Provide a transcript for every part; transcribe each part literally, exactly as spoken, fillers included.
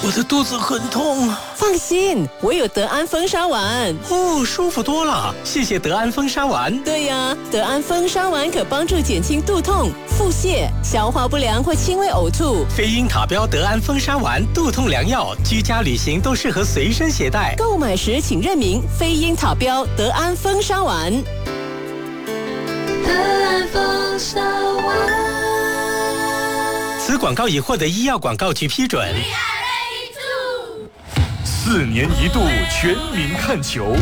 我的肚子很痛。 放心，我有德安风沙丸。 哦，舒服多了，谢谢德安风沙丸。 对呀，德安风沙丸可帮助减轻肚痛、腹泻、消化不良或轻微呕吐。 非英塔标德安风沙丸，肚痛良药，居家旅行都适合随身携带。 购买时请认明非英塔标德安风沙丸。 德安风沙丸。 此广告已获得医药广告局批准。 四年一度全民看球，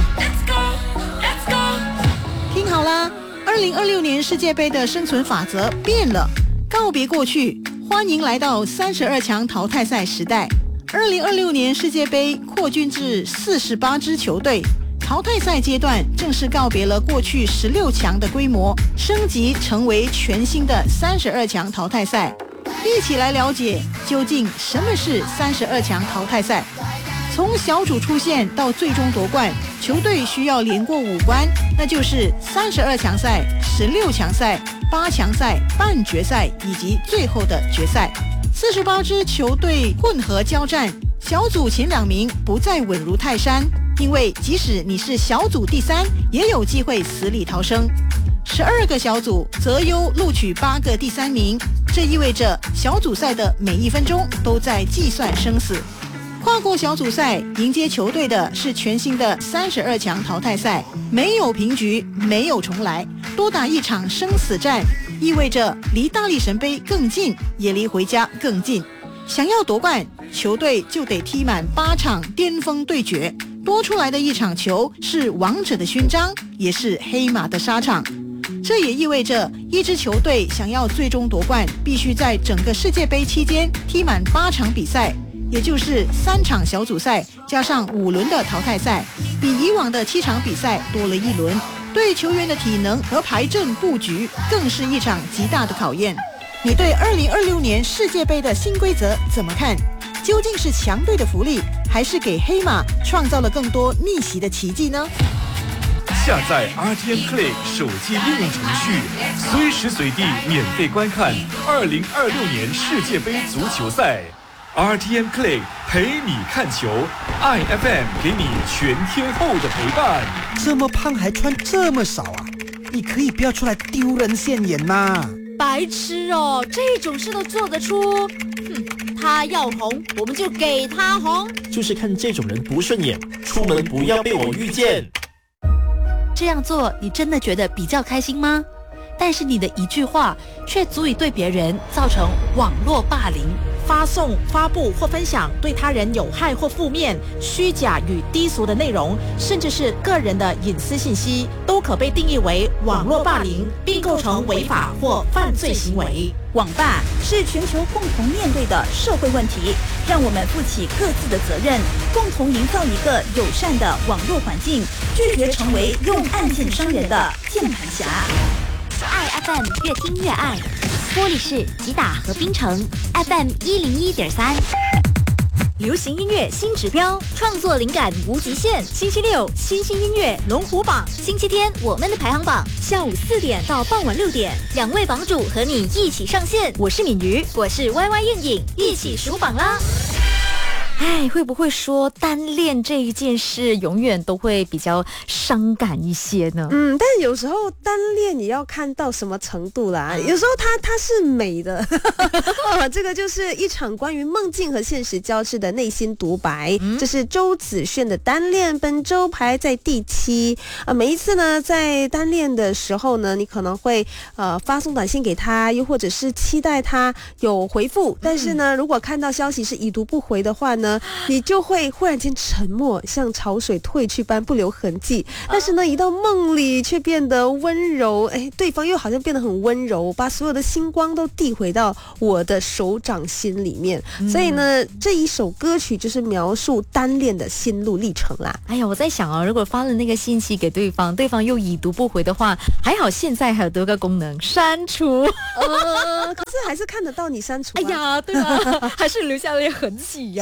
听好啦，二零二六年世界杯的生存法则变了，告别过去，欢迎来到三十二强淘汰赛时代。二零二六年世界杯扩军至四十八支球队，淘汰赛阶段正式告别了过去十六强的规模，升级成为全新的三十二强淘汰赛。一起来了解究竟什么是三十二强淘汰赛。从小组出线到最终夺冠，球队需要连过五关，那就是三十二强赛、十六强赛、八强赛、半决赛以及最后的决赛。四十八支球队混合交战，小组前两名不再稳如泰山，因为即使你是小组第三，也有机会死里逃生。十二个小组择优录取八个第三名，这意味着小组赛的每一分钟都在计算生死。跨过小组赛迎接球队的是全新的三十二强淘汰赛，没有平局，没有重来，多打一场生死战，意味着离大力神杯更近，也离回家更近。想要夺冠，球队就得踢满八场巅峰对决，多出来的一场球是王者的勋章，也是黑马的沙场。这也意味着一支球队想要最终夺冠，必须在整个世界杯期间踢满八场比赛，也就是三场小组赛加上五轮的淘汰赛，比以往的七场比赛多了一轮，对球员的体能和排阵布局更是一场极大的考验。你对二零二六年世界杯的新规则怎么看？究竟是强队的福利，还是给黑马创造了更多逆袭的奇迹呢？ 下载 R T M Play 手机应用程序，随时随地免费观看二零二六年世界杯足球赛。R T M Play 陪你看球 ，I F M 给你全天候的陪伴。 这么胖还穿这么少啊？你可以不要出来丢人现眼嘛！ 白痴哦，这种事都做得出？哼，他要红，我们就给他红。 就是看这种人不顺眼，出门不要被我遇见。 这样做，你真的觉得比较开心吗？但是你的一句话，却足以对别人造成网络霸凌。 发送、发布或分享对他人有害或负面、虚假与低俗的内容，甚至是个人的隐私信息，都可被定义为网络霸凌，并构成违法或犯罪行为。 网霸是全球共同面对的社会问题，让我们负起各自的责任，共同营造一个友善的网络环境，拒绝成为用案件伤人的键盘侠。 爱 F M 越听越爱，玻璃市吉打和槟城 F M 一零一点三。 流行音乐新指标，创作灵感无极限。星期六新兴音乐龙虎榜，星期天我们的排行榜，下午四点到傍晚六点，两位榜主和你一起上线。我是敏瑜，我是 Y Y 应影，一起数榜啦！哎，会不会说单恋这一件事永远都会比较伤感一些呢？ 嗯，但有时候单恋也要看到什么程度啦。有时候它它是美的，哦，这个就是一场关于梦境和现实交织的内心独白。嗯、这是周子炫的单恋，本周排在第七。呃，每一次呢，在单恋的时候呢，你可能会呃发送短信给他，又或者是期待他有回复。但是呢，嗯、如果看到消息是已读不回的话呢，你就会忽然间沉默，像潮水退去般不留痕迹。但是呢，一到梦里却变得温柔，哎，对方又好像变得很温柔，把所有的星光都递回到我的手掌心里面。嗯、所以呢，这一首歌曲就是描述单恋的心路历程啦。 哎呀，我在想啊，如果发了那个信息给对方，对方又已读不回的话，还好现在还有多个功能，删除。 呃，可是还是看得到你删除、啊。 哎呀，对啊，还是留下了痕迹呀、啊。 是，其实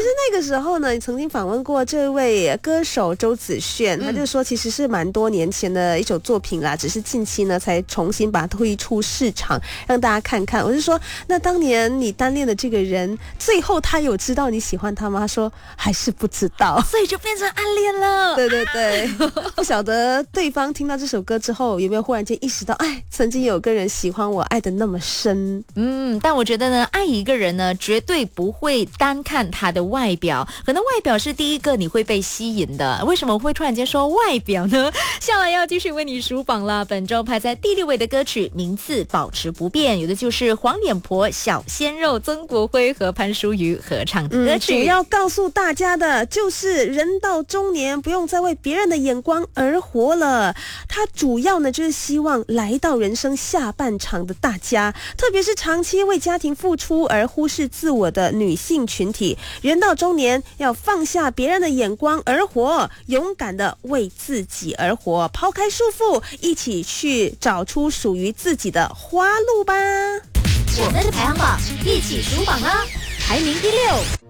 那个时候呢，你曾经访问过这位歌手周子炫，他就说其实是蛮多年前的一首作品啦，只是近期呢才重新把它推出市场，让大家看看。我就说，那当年你单恋的这个人，最后他有知道你喜欢他吗？他说还是不知道， 所以就变成暗恋了。 对对对，不晓得对方听到这首歌之后，有没有忽然间意识到，哎，曾经有个人喜欢我，爱得那么深。 嗯，但我觉得呢，爱一个人呢，绝对不会单看他的外表，可能外表是第一个你会被吸引的。为什么我会突然间说外表呢？下来要继续为你数榜了。本周排在第六位的歌曲名次保持不变，有的就是黄脸婆、小鲜肉曾国辉和潘淑瑜合唱的歌曲。 嗯、主要告诉大家的就是人到中年不用再为别人的眼光而活了。他主要呢就是希望来到人生下半场的大家，特别是长期为家庭付出而忽视自我的女性群体，人到中年要放下别人的眼光而活，勇敢的为自己而活，抛开束缚，一起去找出属于自己的花路吧。 我们的排行榜一起数榜啦，排名第六。